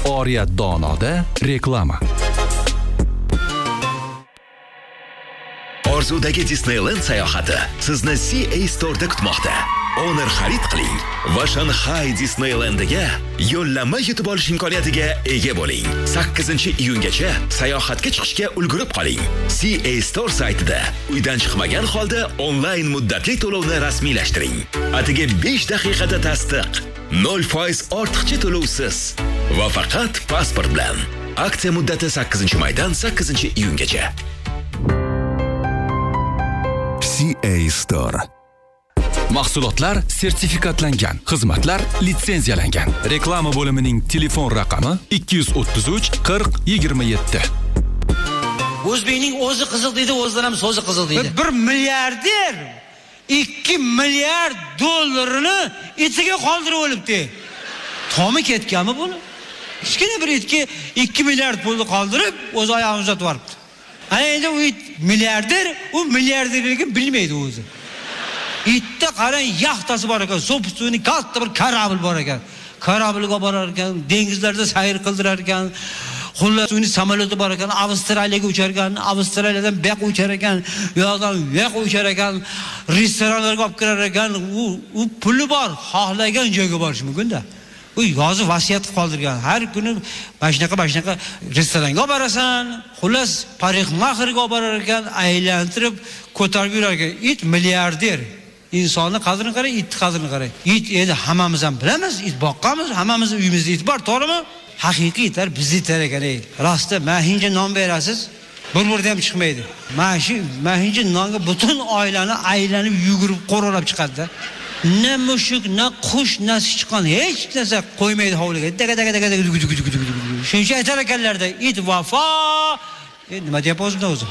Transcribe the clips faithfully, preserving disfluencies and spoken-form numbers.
Oriyat Donoda reklama. Orzudagi Disneyland sayohati sizni C A Store'da kutmoqda. Honor xarid qiling va Shanghai Disneylandga yo'llanma yutib olish imkoniyatiga ega bo'ling. sakkizinchi iyungacha sayohatga chiqishga ulgurib qoling. C A Store saytida uydan chiqmagan holda onlayn muddatli to'lovni rasmiylashtiring. Atiga besh daqiqada tasdiq, nol foiz ortiqcha to'lovsiz va faqat pasport bilan. Aksiya muddati sakkizinchi maydan sakkizinchi iyungacha. C A Store. Mahsulotlar sertifikatlangan, xizmatlar litsenziyalangan. Reklama bo'limining telefon raqami ikki yuz o'ttiz uch qirq yigirma yetti. O'zbekning o'zi qiziq deydi, o'zidan ham so'zi qiziq deydi. bir milliarder ikki milliard dollarini itiga qoldirib o'libdi. Tomi ketganmi buni? Kichkina bir itga ikki milliard pulni qoldirib, o'z oyog'ini uzatib yuboribdi. Ana endi u it milliarder, u milliarderligini bilmaydi o'zi. Itda qarang, yaxtasi bor ekan, so'pistuni katta bir kорабль bor ekan. Kорабльga borar ekan, dengizlarda sayr qildirar ekan. Xullas uni samolyoti bor ekan, Avstraliyaga uchar ekan, Avstraliyadan bu yoqqa uchar ekan, bu yoqdan bu yoqqa uchar ekan, restoranlarga olib kirar ekan. U u puli bor, xohlagan joyga borish mumkin-da. U yozib vasiyat qoldirgan. Har kuni mashnaqa mashnaqa restoranga olib borasan, xullas parixmaxirga olib borar ekan, aylantirib ko'tarib yurar ekan. It milliarder. İnsanın qadrini qarang, itni qadrini qarang. It endi hammamiz ham bilamiz, it boqqanmiz, hammamiz uyimizda it bor, to'g'rimi? Haqiqiy itlar bizni itar ekan. Rostda mahinja non berasiz, bir-birda ham chiqmaydi. Mana shu mahinja nonga butun oilani aylanib yugurib qo'rolab chiqadi-da. Ne mushuk, ne qush, ne sichqon hech narsa qo'ymaydi hovliga. Daga daga daga daga. Shuncha aytar ekanlarda, it vafo. Endi nima deyapsiz o'zi?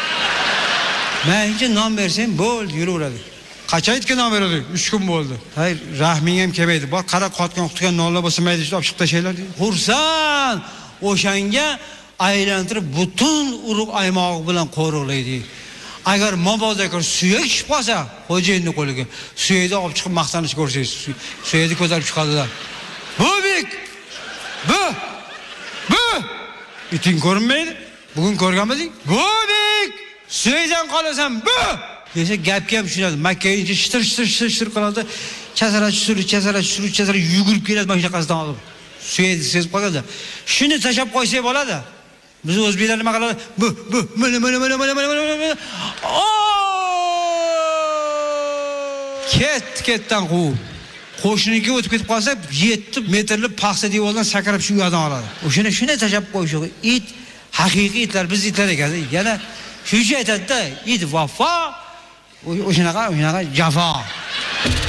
Mahinja non bersang, bo'ldi, yuraveradi. Qachon itga non beradi? uch kun bo'ldi. Hayır, rahming ham kelmaydi. Bor, qara qotgan qutgan nonlar bo'lsa mayda olib chiqib tashlaylar. Xursand, o'shanga aylantirib butun urug' aymog'i bilan qo'riqlaydi. Agar mabodo agar suyak tushib qolsa, xo'jayinning qo'liga suyakni olib chiqib maqtanish ko'rsangiz, suyakni ko'tarib chiqadilar. Bu bek. Bu. Bu. Iting ko'rinmaydi? Bugun ko'rganmiding? Bu bek. Suyakdan qolasan, bu. Desa gapga ham tushunadi. Makkaga shitir shitir shitir shitir qiladi. Chasara shitir, chasara shitir, chasara yugurib keladi mashinaqasidan olib. Suyakni sezib qoladi. Shuni tashab qo'ysak bo'ladi. Biz o'zbeklar nima qiladi? Bu, bu, mana mana mana mana mana mana. Ket, ketdan quv. Qo'shniga o'tib ketib qolsa, yetti metrli paxsa devordan sakrab shu yerdan oladi. O'shani shuni tashab qo'yish. It haqiqiy itlar biz itlar ekan. Yana shuncha aytadi-da, it vafo, o'shanaqa, o'shanaqa jafo.